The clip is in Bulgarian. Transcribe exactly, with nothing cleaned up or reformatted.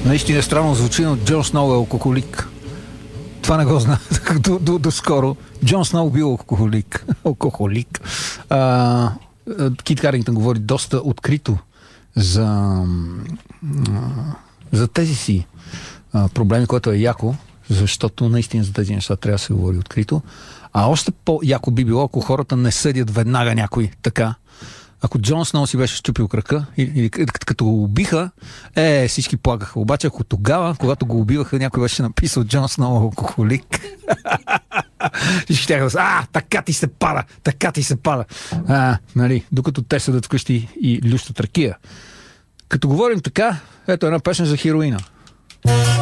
Наистина странно звучи, но Джон Сноу е алкохолик. Това не го знам до, до, до скоро. Джон Сноу бил алкохолик. алкохолик. А, Кит Харингтън говори доста открито за, за тези си а, проблеми, което е яко, защото наистина за тези неща трябва да се говори открито. А още по-яко би било, ако хората не съдят веднага някой така. Ако Джон Сноу си беше щупил крака, или, или като го убиха, е, всички плакаха. Обаче ако тогава, когато го убиваха, някой беше написал Джон Сноу алкохолик, всички ще да са, а, така ти се пада, така ти се пада. А, нали, докато те седат вкъщи и лющат ракия. Като говорим така, ето една песен за хероина.